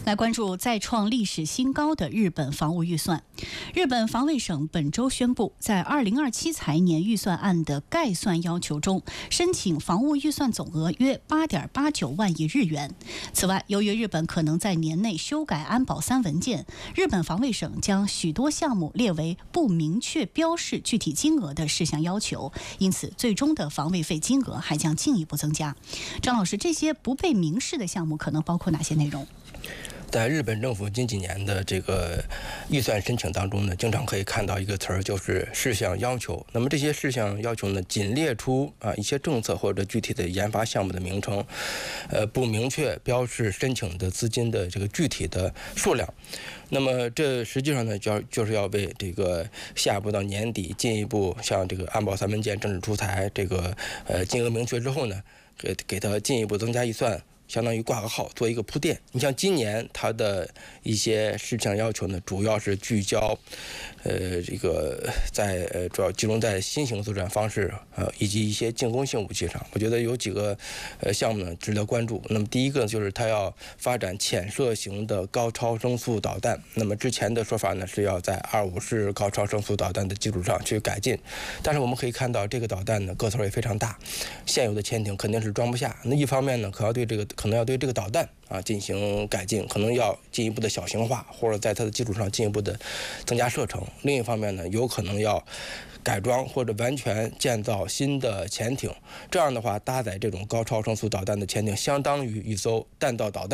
来关注再创历史新高的日本防务预算。日本防卫省本周宣布，在2027财年预算案的概算要求中，申请防务预算总额约8.89万亿日元。此外，由于日本可能在年内修改安保3文件，日本防卫省将许多项目列为不明确标示具体金额的事项要求，因此最终的防卫费金额还将进一步增加。张老师，这些不被明示的项目可能包括哪些内容？ 在日本政府近几年的这个预算申请当中呢，经常可以看到一个词儿，就是事项要求。那么这些事项要求呢，仅列出一些政策或者具体的研发项目的名称，不明确标示申请的资金的这个具体的数量。那么这实际上呢，就是要为这个下一步到年底进一步像这个安保3文件、政治出台这个金额明确之后呢，给它进一步增加预算。相当于挂个号，做一个铺垫。你像今年它的一些事项要求呢，主要是聚焦，这个主要集中在新型作战方式以及一些进攻性武器上。我觉得有几个项目呢值得关注。那么第一个就是它要发展潜射型的高超声速导弹。那么之前的说法呢是要在25式高超声速导弹的基础上去改进，但是我们可以看到这个导弹呢个头也非常大，现有的潜艇肯定是装不下。那一方面呢，可能要对这个导弹进行改进，可能要进一步的小型化，或者在它的基础上进一步的增加射程。另一方面呢，有可能要改装或者完全建造新的潜艇，这样的话搭载这种高超声速导弹的潜艇，相当于一艘弹道导弹